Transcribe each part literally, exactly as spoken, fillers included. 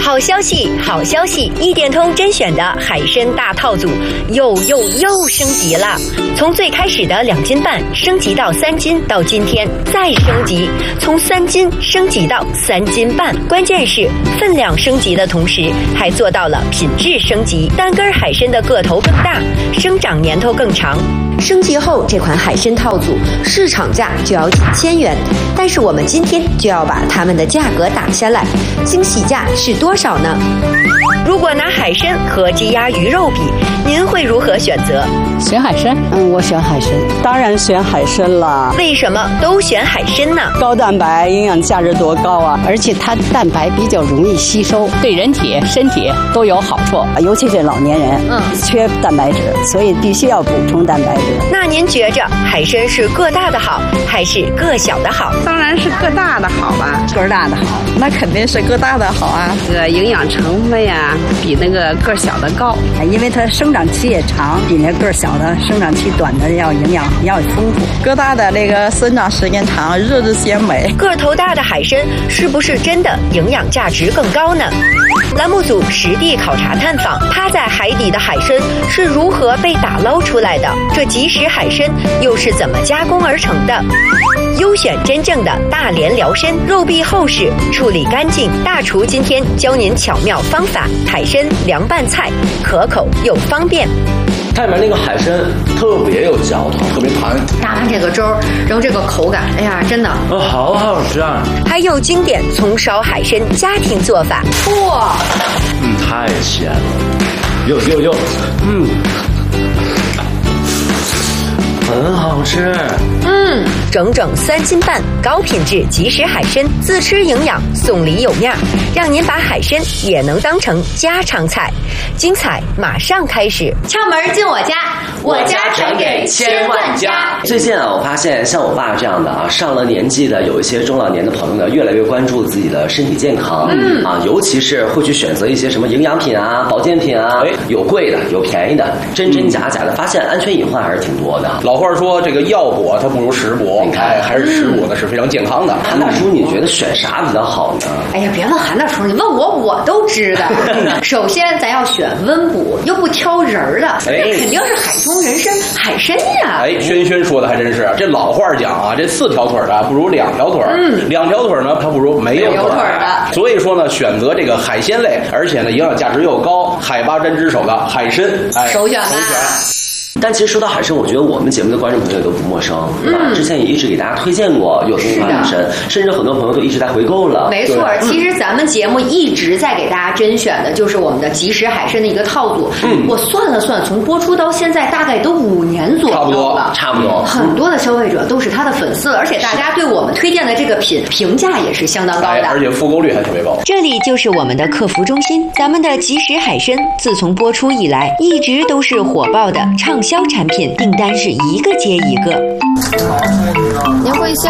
好消息，好消息！一点通甄选的海参大套组又又又升级了，从最开始的两斤半升级到三斤，到今天再升级，从三斤升级到三斤半。关键是分量升级的同时，还做到了品质升级。单根海参的个头更大，生长年头更长。升级后，这款海参套组市场价就要几千元，但是我们今天就要把它们的价格打下来。惊喜价是多少呢？如果拿海参和鸡鸭鱼肉比，您会如何选择？ 选海参。 嗯，我选海参，当然选海参了。 为什么都选海参呢？ 高蛋白，营养价值多高啊！而且它蛋白比较容易吸收， 对人体身体都有好处， 尤其是老年人，嗯，缺蛋白质，所以必须要补充蛋白质。 那您觉着海参是个大的好，还是个小的好？ 当然是个大的好吧， 个大的好， 那肯定是个大的好啊。这个营养成分呀，比那个个小的高， 因为它生长期也长，比那个小的生长期短的要营养要丰富。 个大的那个生长时间长，日子鲜美。 个头大的海参是不是真的营养价值更高呢？栏目组实地考察探访，趴在海底的海参是如何被打捞出来的？这即食海参又是怎么加工而成的？优选真正的大连辽参，肉壁厚实，处理干净。大厨今天教您巧妙方法，海参凉拌菜，可口又方便。 它里面那个海参特别有嚼头，特别弹。 搭完这个粥，然后这个口感，哎呀，真的， 哦，好好吃啊！ 还有经典葱烧海参家庭做法， 哇， 嗯，太鲜了，哟哟哟，嗯。很好吃， 嗯，整整三斤半，高品质即食海参，自吃营养，送礼有面，让您把海参也能当成家常菜。精彩马上开始， 敲门进我家，我家传给千万家。 最近啊，我发现像我爸这样的啊，上了年纪的，有一些中老年的朋友呢，越来越关注自己的身体健康，嗯啊，尤其是会去选择一些什么营养品啊、保健品啊，哎，有贵的，有便宜的，真真假假的，发现安全隐患还是挺多的。 老话说这个药补它不如食补，你看还是食补的是非常健康的。 韩大叔，你觉得选啥比较好呢？ 哎呀，别问韩大叔，你问我我都知道。首先咱要选温补又不挑人儿的，那肯定是海通人参海参呀。 哎，轩轩说的还真是，这老话讲啊，这四条腿的不如两条腿，嗯，两条腿呢它不如没有腿的。所以说呢，选择这个海鲜类，而且呢营养价值又高，海八珍之首的海参，哎， 首选吧。 但其实说到海参，我觉得我们节目的观众朋友都不陌生，对吧？嗯、之前也一直给大家推荐过有中华海参，甚至很多朋友都一直在回购了。 没错，其实咱们节目一直在给大家甄选的就是我们的即食海参的一个套组。嗯，我算了算，从播出到现在大概都五年左右了， 差不多。 很多的消费者都是他的粉丝，而且大家对我们推荐的这个品评价也是相当高的， 哎、而且复购率还特别高。 这里就是我们的客服中心，咱们的即食海参自从播出以来，一直都是火爆的畅销产品，订单是一个接一个。 您贵姓？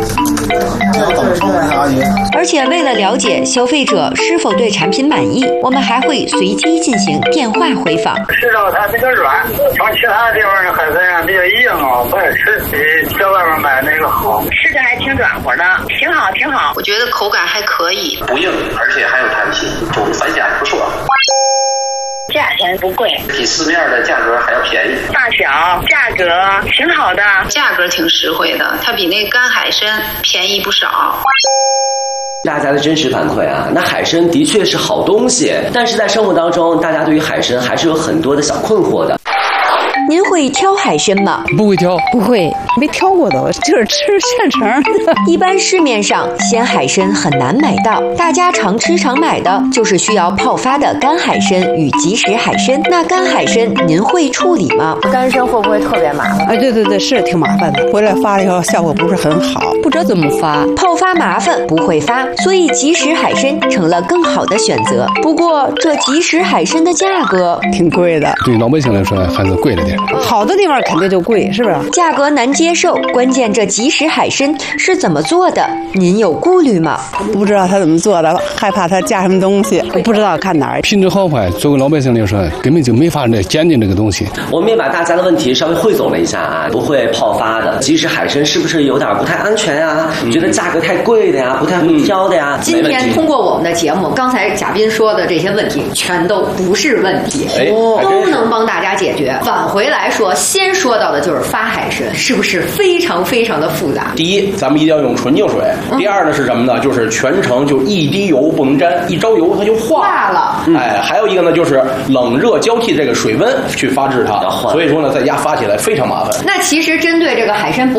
而且为了了解消费者是否对产品满意，我们还会随机进行电话回访。 吃到它比较软，从其他地方的海参啊比较硬啊，不爱吃，比在外面买那个好。 吃着还挺软和的，挺好挺好。我觉得口感还可以， 不硬，而且还有弹性，就反响不错。 价钱不贵， 比市面的价格还要便宜。 大小价格挺好的，价格挺实惠的，它比那个干海参便宜不少。 大家的真实反馈啊，那海参的确是好东西，但是在生活当中，大家对于海参还是有很多的小困惑的。 您会挑海参吗？ 不会挑， 不会，没挑过的，就是吃现成的。 一般市面上鲜海参很难买到，大家常吃常买的就是需要泡发的干海参与即食海参。那干海参您会处理吗？ 干参会不会特别麻烦？ 哎，对对对，是挺麻烦的，回来发了以后效果不是很好， 不知道怎么发。 泡发麻烦，不会发，所以即食海参成了更好的选择。不过这即食海参的价格挺贵的， 对老百姓来说还是贵了点。 些。 好的地方肯定就贵，是不是？ 价格难接受，关键这即食海参是怎么做的？您有顾虑吗？ 不知道他怎么做的，害怕他加什么东西，不知道看哪儿。 品质好坏，作为老百姓来说，根本就没法来鉴定这个东西。 我们也把大家的问题稍微汇总了一下啊，不会泡发的即食海参是不是有点不太安全呀？嗯、觉得价格太贵的呀，不太会挑的呀？ 嗯、今天通过我们的节目，刚才嘉宾说的这些问题全都不是问题， 哎、 都能帮大家解决。返回来说，先说到的就是发海参，是不是非常非常的复杂？ 第一，咱们一定要用纯净水。嗯、第二呢是什么呢？就是全程就一滴油不能沾，一着油它就化化了。 嗯、哎，还有一个呢就是冷热交替这个水温去发制它，所以说呢在家发起来非常麻烦。 那其实针对这个海参不